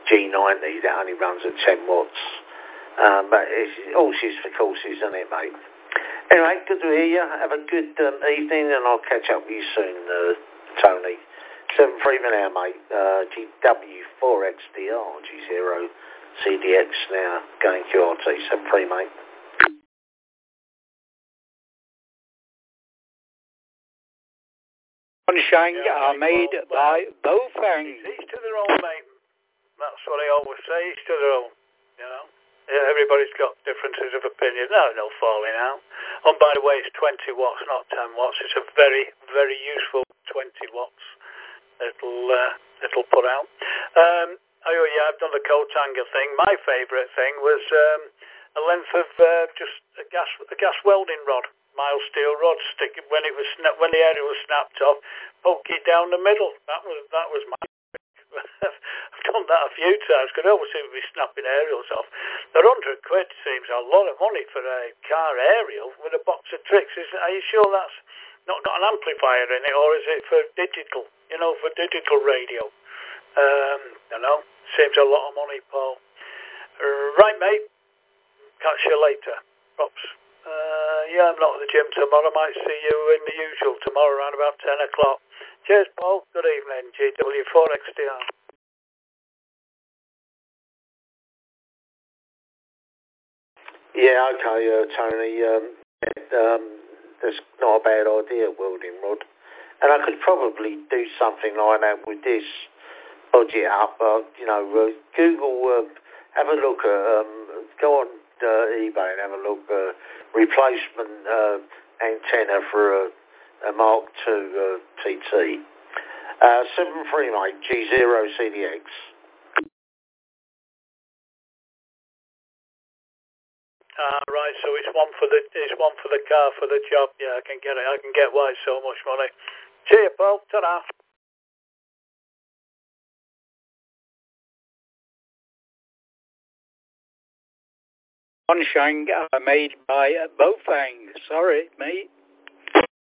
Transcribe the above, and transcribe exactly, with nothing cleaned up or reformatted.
G ninety that only runs at ten watts. Um, but it's horses for courses, isn't it, mate? Anyway, good to hear you. Have a good um, evening, and I'll catch up with you soon, uh, Tony. seven three now, mate. Uh, G W four X D R, G zero C D X now, going Q R T. seven three, mate. Sunshine yeah, are made well, by Bofang. Each to their own, mate. That's what I always say, each to their own, you know. Yeah, everybody's got differences of opinion. No, no falling out. And by the way, it's twenty watts, not ten watts. It's a very, very useful twenty watts. It'll, uh, it'll put out. Um, oh yeah, I've done the Kotanga thing. My favourite thing was um, a length of uh, just a gas, a gas welding rod. Mild steel rod, stick it when it was sna- when the area was snapped off, poke it down the middle. That was that was my. I've done that a few times because I always seem to be snapping aerials off. The hundred quid seems a lot of money for a car aerial with a box of tricks. Is, are you sure that's not got an amplifier in it, or is it for digital? You know, for digital radio. Um, you know, seems a lot of money, Paul. Right, mate. Catch you later. Props. Uh, yeah, I'm not at the gym tomorrow. I might see you in the usual tomorrow around about ten o'clock. Cheers, Paul. Good evening. G W four X D R. Yeah, okay, uh, Tony. Um, um, that's not a bad idea, welding rod. And I could probably do something like that with this. Budget up, uh, you know, uh, Google, uh, have a look at, um, go on uh, eBay and have a look at uh, replacement uh, antenna for a, a Mark two uh, T T. Uh, seven three, mate, G zero C D X. Ah, right. So it's one for the it's one for the car for the job. Yeah, I can get it. I can get why it's so much money. Cheers, Paul. Ta-da. Sunshine are made by Bofang. Sorry, mate.